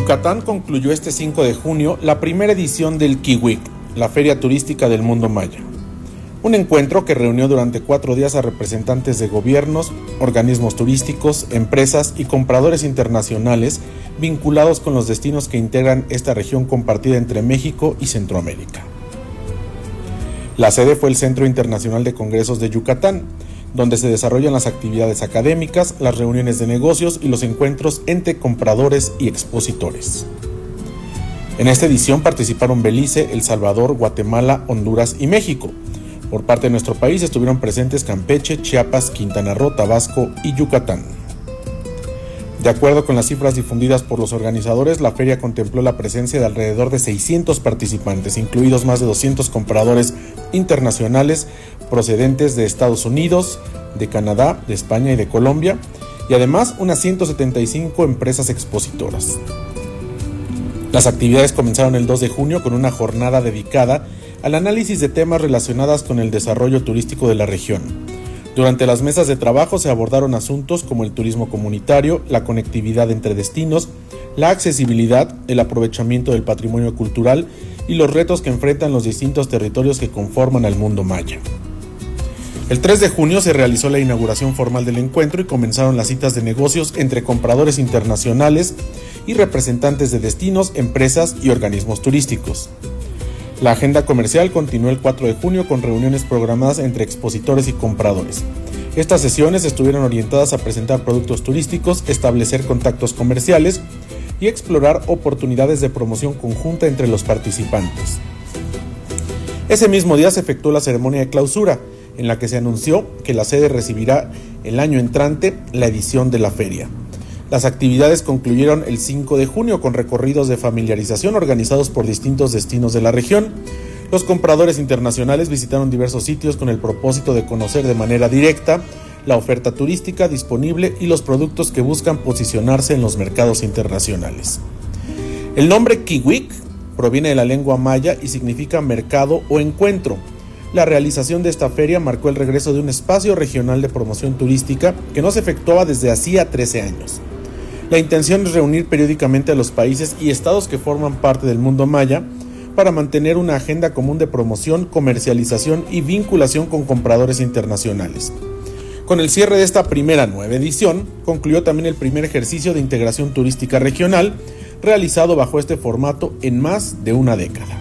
Yucatán concluyó este 5 de junio la primera edición del Kiwik, la feria turística del mundo maya. Un encuentro que reunió durante 4 días a representantes de gobiernos, organismos turísticos, empresas y compradores internacionales vinculados con los destinos que integran esta región compartida entre México y Centroamérica. La sede fue el Centro Internacional de Congresos de Yucatán, donde se desarrollan las actividades académicas, las reuniones de negocios y los encuentros entre compradores y expositores. En esta edición participaron Belice, El Salvador, Guatemala, Honduras y México. Por parte de nuestro país estuvieron presentes Campeche, Chiapas, Quintana Roo, Tabasco y Yucatán. De acuerdo con las cifras difundidas por los organizadores, la feria contempló la presencia de alrededor de 600 participantes, incluidos más de 200 compradores internacionales procedentes de Estados Unidos, de Canadá, de España y de Colombia, y además unas 175 empresas expositoras. Las actividades comenzaron el 2 de junio con una jornada dedicada al análisis de temas relacionados con el desarrollo turístico de la región. Durante las mesas de trabajo se abordaron asuntos como el turismo comunitario, la conectividad entre destinos, la accesibilidad, el aprovechamiento del patrimonio cultural y los retos que enfrentan los distintos territorios que conforman al mundo maya. El 3 de junio se realizó la inauguración formal del encuentro y comenzaron las citas de negocios entre compradores internacionales y representantes de destinos, empresas y organismos turísticos. La agenda comercial continuó el 4 de junio con reuniones programadas entre expositores y compradores. Estas sesiones estuvieron orientadas a presentar productos turísticos, establecer contactos comerciales y explorar oportunidades de promoción conjunta entre los participantes. Ese mismo día se efectuó la ceremonia de clausura, en la que se anunció que la sede recibirá el año entrante la edición de la feria. Las actividades concluyeron el 5 de junio con recorridos de familiarización organizados por distintos destinos de la región. Los compradores internacionales visitaron diversos sitios con el propósito de conocer de manera directa la oferta turística disponible y los productos que buscan posicionarse en los mercados internacionales. El nombre Kiwik proviene de la lengua maya y significa mercado o encuentro. La realización de esta feria marcó el regreso de un espacio regional de promoción turística que no se efectuaba desde hacía 13 años. La intención es reunir periódicamente a los países y estados que forman parte del mundo maya para mantener una agenda común de promoción, comercialización y vinculación con compradores internacionales. Con el cierre de esta primera 9 edición, concluyó también el primer ejercicio de integración turística regional realizado bajo este formato en más de una década.